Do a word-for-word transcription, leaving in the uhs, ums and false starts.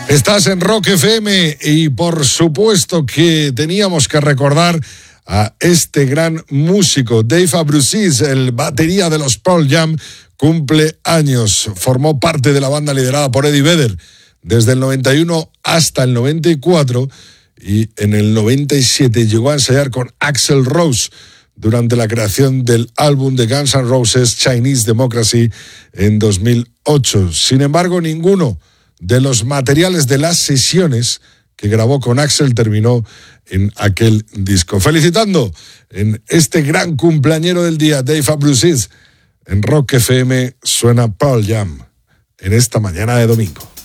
Estás en Rock F M y por supuesto que teníamos que recordar a este gran músico, Dave Abruzzese, el batería de los Pearl Jam, cumple años. Formó parte de la banda liderada por Eddie Vedder desde el noventa y uno hasta el noventa y cuatro y en el noventa y siete llegó a ensayar con Axl Rose durante la creación del álbum de Guns N' Roses Chinese Democracy en dos mil ocho. Sin embargo, ninguno de los materiales de las sesiones que grabó con Axl terminó en aquel disco. Felicitando en este gran cumpleañero del día, Dave Abruzzese, en Rock F M suena Pearl Jam en esta mañana de domingo.